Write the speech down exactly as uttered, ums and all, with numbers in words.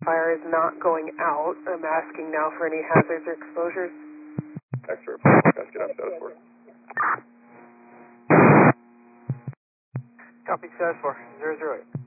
Fire is not going out. I'm asking now for any hazards or exposures. Extra report. Guys, get up status four. Copy status four, zero zero eight.